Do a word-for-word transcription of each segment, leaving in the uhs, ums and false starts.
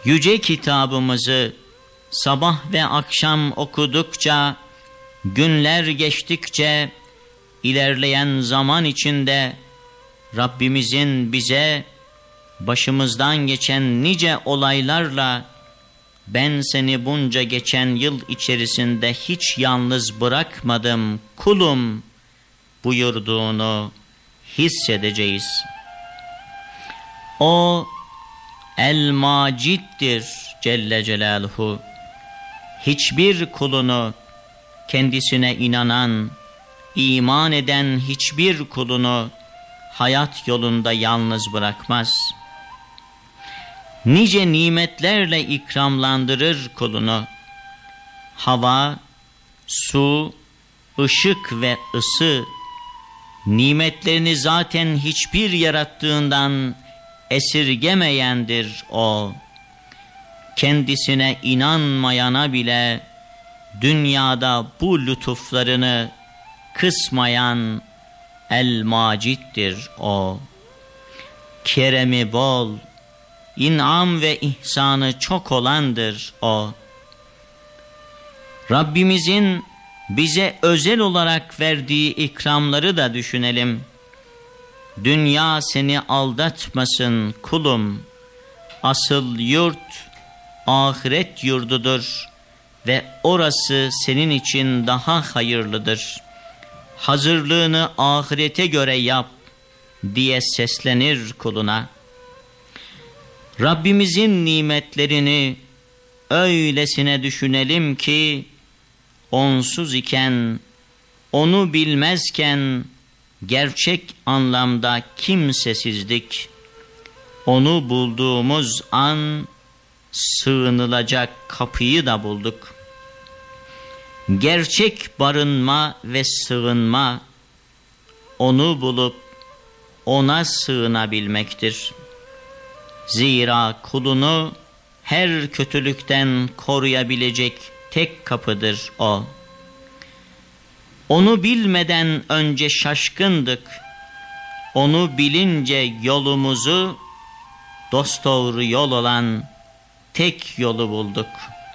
Yüce kitabımızı sabah ve akşam okudukça, günler geçtikçe, ilerleyen zaman içinde Rabbimizin bize başımızdan geçen nice olaylarla ben seni bunca geçen yıl içerisinde hiç yalnız bırakmadım kulum buyurduğunu hissedeceğiz. O El-Macit'tir Celle Celaluhu. Hiçbir kulunu, kendisine inanan, iman eden hiçbir kulunu hayat yolunda yalnız bırakmaz. Nice nimetlerle ikramlandırır kulunu. Hava, su, ışık ve ısı nimetlerini zaten hiçbir yarattığından esirgemeyendir o. Kendisine inanmayana bile dünyada bu lütuflarını kısmayan El-Macit'tir o. Keremi bol, inam ve ihsanı çok olandır o. Rabbimizin bize özel olarak verdiği ikramları da düşünelim. Dünya seni aldatmasın kulum. Asıl yurt ahiret yurdudur ve orası senin için daha hayırlıdır. Hazırlığını ahirete göre yap diye seslenir kuluna. Rabbimizin nimetlerini öylesine düşünelim ki onsuz iken, onu bilmezken gerçek anlamda kimsesizdik. Onu bulduğumuz an sığınılacak kapıyı da bulduk. Gerçek barınma ve sığınma onu bulup ona sığınabilmektir. Zira kulunu her kötülükten koruyabilecek tek kapıdır o. Onu bilmeden önce şaşkındık. Onu bilince yolumuzu dosdoğru yol olan tek yolu bulduk.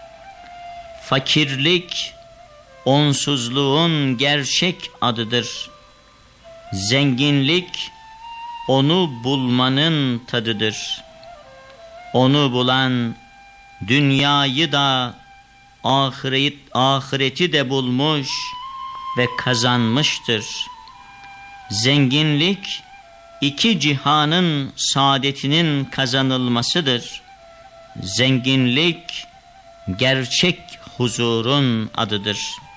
Fakirlik onsuzluğun gerçek adıdır. Zenginlik onu bulmanın tadıdır. Onu bulan dünyayı da ahiret, ahireti de bulmuş ve kazanmıştır. Zenginlik iki cihanın saadetinin kazanılmasıdır. Zenginlik gerçek huzurun adıdır.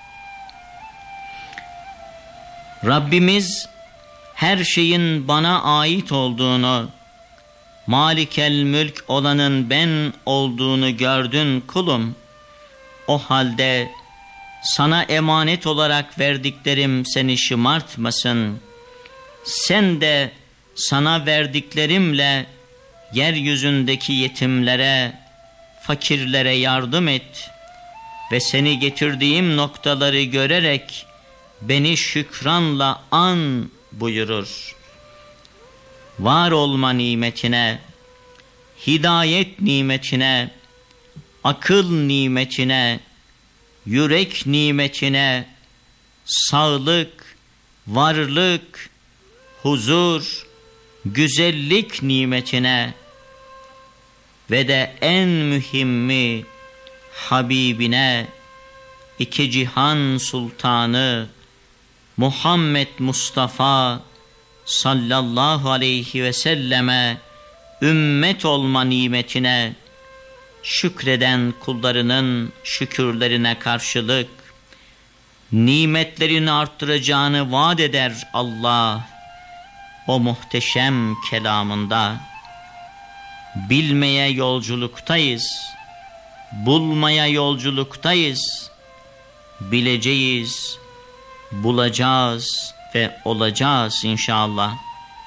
Rabbimiz her şeyin bana ait olduğunu, Malikel mülk olanın ben olduğunu gördün kulum. O halde sana emanet olarak verdiklerim seni şımartmasın. Sen de sana verdiklerimle yeryüzündeki yetimlere, fakirlere yardım et ve seni getirdiğim noktaları görerek beni şükranla an buyurur. Var olma nimetine, hidayet nimetine, akıl nimetine, yürek nimetine, sağlık, varlık, huzur, güzellik nimetine ve de en mühimmi Habibine, iki cihan sultanı Muhammed Mustafa sallallahu aleyhi ve selleme ümmet olma nimetine şükreden kullarının şükürlerine karşılık nimetlerini arttıracağını vaat eder Allah o muhteşem kelamında. Bilmeye yolculuktayız, bulmaya yolculuktayız, bileceğiz, bulacağız ve olacağız inşallah.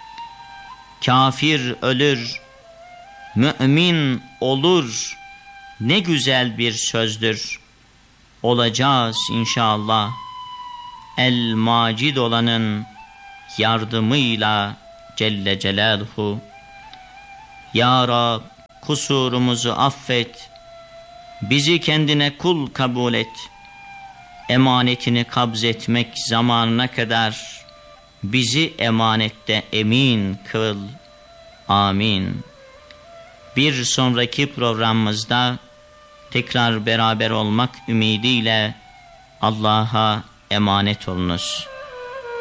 Kafir ölür, mümin olur, ne güzel bir sözdür. Olacağız inşallah. El-Macid olanın yardımıyla Celle Celaluhu. Ya Rab, kusurumuzu affet. Bizi kendine kul kabul et. Emanetini kabz etmek zamanına kadar bizi emanette emin kıl. Amin. Bir sonraki programımızda tekrar beraber olmak ümidiyle Allah'a emanet olunuz.